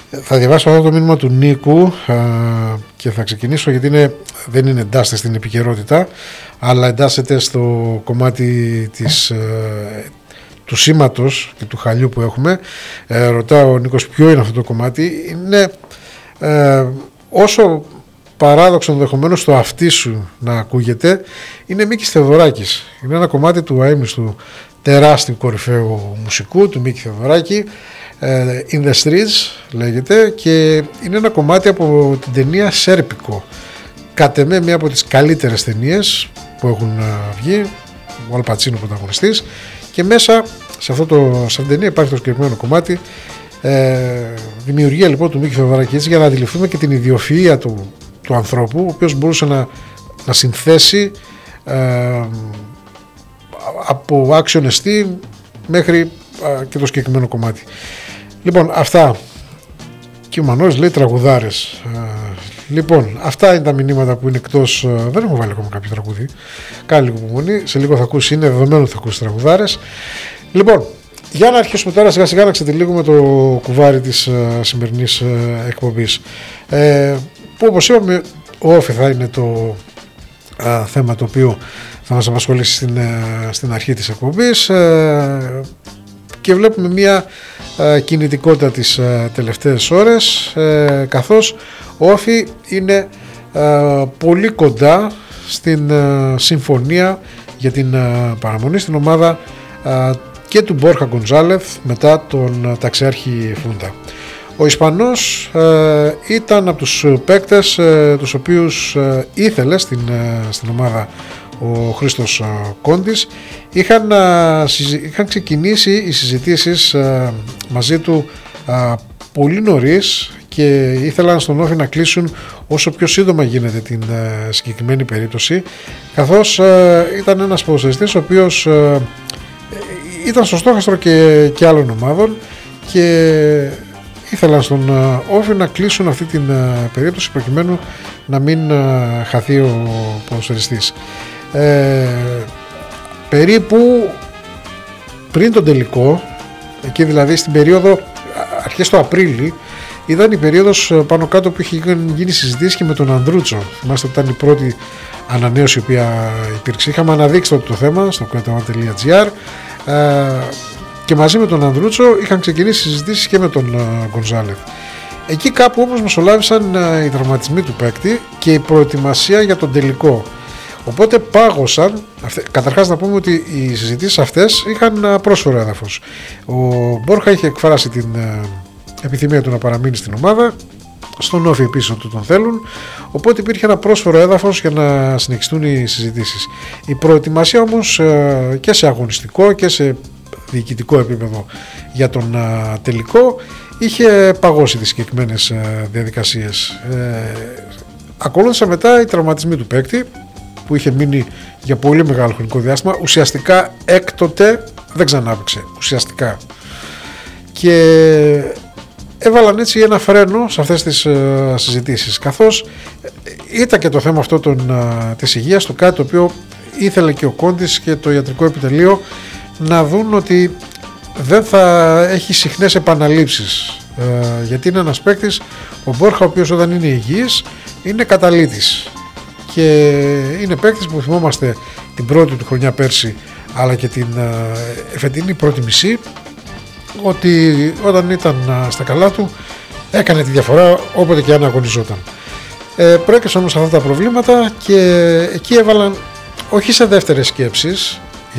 Θα διαβάσω αυτό το μήνυμα του Νίκου και θα ξεκινήσω γιατί δεν είναι εντάσσεται στην επικαιρότητα, αλλά εντάσσεται στο κομμάτι του σήματος και του χαλιού που έχουμε. Ρωτάω ο Νίκος ποιο είναι αυτό το κομμάτι. Είναι όσο παράδοξο ενδεχομένως το αυτί σου να ακούγεται, είναι Μίκης Θεοδωράκης. Είναι ένα κομμάτι του αείμνηστου τεράστιου κορυφαίου μουσικού του Μίκη Θεοδωράκη, In the Streets λέγεται, και είναι ένα κομμάτι από την ταινία Σέρπικο, κατ' εμέ μία από τις καλύτερες ταινίες που έχουν βγει, ο Αλ Πατσίνο πρωταγωνιστής, και μέσα σε αυτή την ταινία υπάρχει το συγκεκριμένο κομμάτι. Δημιουργία λοιπόν του Μίκη Θεοδωράκη, έτσι, για να αντιληφθούμε και την ιδιοφυΐα του ανθρώπου, ο οποίος μπορούσε να συνθέσει από άξιο εστί μέχρι και το συγκεκριμένο κομμάτι. Λοιπόν, αυτά. Και ο Μανώλης λέει τραγουδάρες. Λοιπόν, αυτά είναι τα μηνύματα που είναι εκτός. Δεν έχω βάλει ακόμα κάποιο τραγούδι. Κάνε λίγο υπομονή. Σε λίγο θα ακούσει, είναι δεδομένο ότι θα ακούσει τραγουδάρες. Λοιπόν, για να αρχίσουμε τώρα σιγά σιγά να ξετυλίγουμε το κουβάρι της σημερινής εκπομπής. Που όπως είπαμε, ο όφη θα είναι το θέμα το οποίο θα μας απασχολήσει στην αρχή της εκπομπής, και βλέπουμε μια κινητικότητα τις τελευταίες ώρες, καθώς ο όφη είναι πολύ κοντά στην συμφωνία για την παραμονή στην ομάδα και του Μπόρχα Γκονζάλεθ μετά τον ταξιάρχη Φούντα. Ο Ισπανός ήταν από τους παίκτες τους οποίους ήθελε στην ομάδα ο Χρήστος Κόντης. Είχαν ξεκινήσει οι συζητήσεις μαζί του πολύ νωρίς και ήθελαν στον όφη να κλείσουν όσο πιο σύντομα γίνεται την συγκεκριμένη περίπτωση, καθώς ήταν ένας ποδοσφαιριστής ο οποίος ήταν στο στόχαστρο και άλλων ομάδων και ήθελαν στον όφη να κλείσουν αυτή την περίπτωση προκειμένου να μην χαθεί ο ποδοσφαιριστής. Περίπου πριν τον τελικό, εκεί δηλαδή στην περίοδο αρχές του Απρίλη, ήταν η περίοδος πάνω κάτω που είχε γίνει συζητήσεις και με τον Ανδρούτσο. Θυμάστε ότι ήταν η πρώτη ανανέωση η οποία υπήρξε. Είχαμε αναδείξει το θέμα στο kretava.gr και μαζί με τον Ανδρούτσο είχαν ξεκινήσει συζητήσεις και με τον Γκονζάλεθ. Εκεί κάπου όμως μεσολάβησαν οι τραυματισμοί του παίκτη και η προετοιμασία για τον τελικό. Οπότε πάγωσαν. Καταρχάς να πούμε ότι οι συζητήσεις αυτές είχαν πρόσφορο έδαφος. Ο Μπόρχα είχε εκφράσει την επιθυμία του να παραμείνει στην ομάδα, στον όφη επίσης ότι τον θέλουν, οπότε υπήρχε ένα πρόσφορο έδαφος για να συνεχιστούν οι συζητήσεις. Η προετοιμασία όμως και σε αγωνιστικό και σε διοικητικό επίπεδο για τον τελικό είχε παγώσει τις συγκεκριμένες διαδικασίες. Ακολούθησαν μετά οι τραυματισμοί του παίκτη που είχε μείνει για πολύ μεγάλο χρονικό διάστημα, ουσιαστικά έκτοτε δεν ξανάπαιξε ουσιαστικά, και έβαλαν έτσι ένα φρένο σε αυτές τις συζητήσεις, καθώς ήταν και το θέμα αυτό της υγείας, το κάτι το οποίο ήθελε και ο Κόντης και το ιατρικό επιτελείο να δουν ότι δεν θα έχει συχνές επαναλήψεις, γιατί είναι ένας παίκτης, ο Μπόρχα, ο οποίος όταν είναι υγιής είναι καταλύτης και είναι παίκτης που θυμόμαστε την πρώτη του χρονιά πέρσι αλλά και την φετινή πρώτη μισή, ότι όταν ήταν στα καλά του έκανε τη διαφορά όποτε και αν αγωνιζόταν. Προέκυψαν όμως αυτά τα προβλήματα και εκεί έβαλαν, όχι σε δεύτερες σκέψεις,